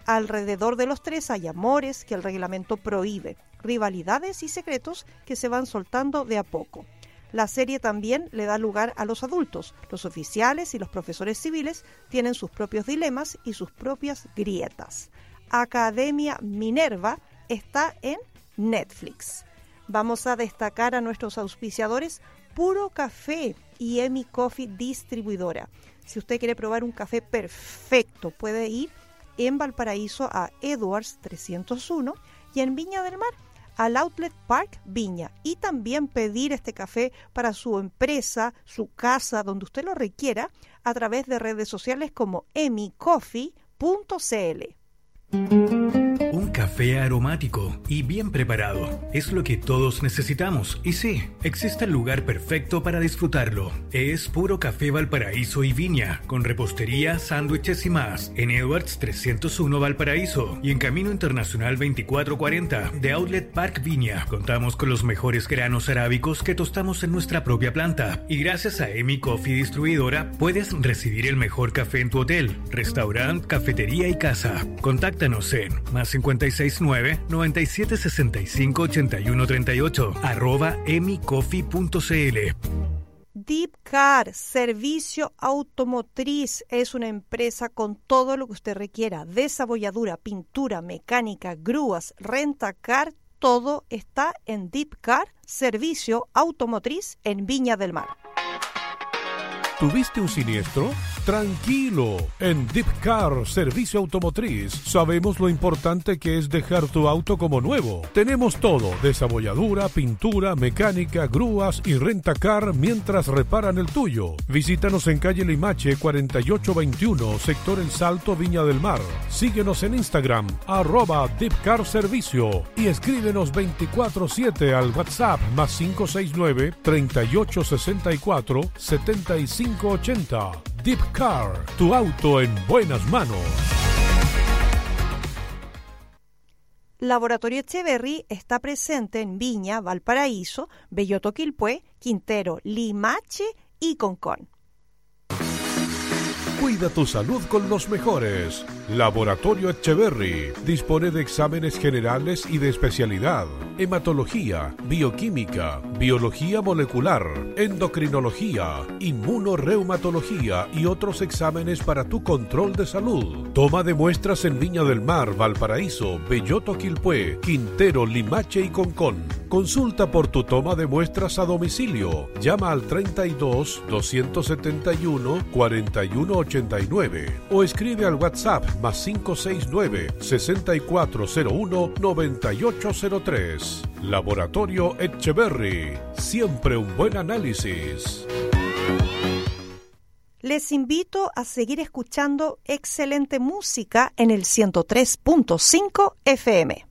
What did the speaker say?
Alrededor de los tres hay amores que el reglamento prohíbe, rivalidades y secretos que se van soltando de a poco. La serie también le da lugar a los adultos. Los oficiales y los profesores civiles tienen sus propios dilemas y sus propias grietas. Academia Minerva está en Netflix. Vamos a destacar a nuestros auspiciadores Puro Café y Emi Coffee Distribuidora. Si usted quiere probar un café perfecto, puede ir en Valparaíso a Edwards 301 y en Viña del Mar al Outlet Park Viña, y también pedir este café para su empresa, su casa, donde usted lo requiera, a través de redes sociales como emicoffee.cl. Un café aromático y bien preparado es lo que todos necesitamos. Y sí, existe el lugar perfecto para disfrutarlo. Es Puro Café Valparaíso y Viña, con repostería, sándwiches y más, en Edwards 301 Valparaíso y en Camino Internacional 2440 de Outlet Park Viña. Contamos con los mejores granos arábicos que tostamos en nuestra propia planta. Y gracias a Emi Coffee Distribuidora puedes recibir el mejor café en tu hotel, restaurante, cafetería y casa. Contáctanos en +569 9765 8138 @emicoffee.cl. Deep Car, servicio automotriz, es una empresa con todo lo que usted requiera: desabolladura, pintura, mecánica, grúas, rentacar, todo está en Deep Car, servicio automotriz en Viña del Mar. ¿Tuviste un siniestro? Tranquilo, en Deep Car Servicio Automotriz sabemos lo importante que es dejar tu auto como nuevo. Tenemos todo: desabolladura, pintura, mecánica, grúas y rentacar mientras reparan el tuyo. Visítanos en calle Limache 4821, sector El Salto, Viña del Mar. Síguenos en Instagram, @Deep Car Servicio, y escríbenos 24/7 al WhatsApp +569 3864 7580. Deep Car, tu auto en buenas manos. Laboratorio Echeverry está presente en Viña, Valparaíso, Belloto Quilpué, Quintero, Limache y Concón. Cuida tu salud con los mejores. Laboratorio Echeverry dispone de exámenes generales y de especialidad: hematología, bioquímica, biología molecular, endocrinología, inmunorreumatología y otros exámenes para tu control de salud. Toma de muestras en Viña del Mar, Valparaíso, Belloto Quilpué, Quintero, Limache y Concón. Consulta por tu toma de muestras a domicilio. Llama al 32 271 4189 o escribe al WhatsApp +569 6401 9803. Laboratorio Echeverry, siempre un buen análisis. Les invito a seguir escuchando excelente música en el 103.5 FM.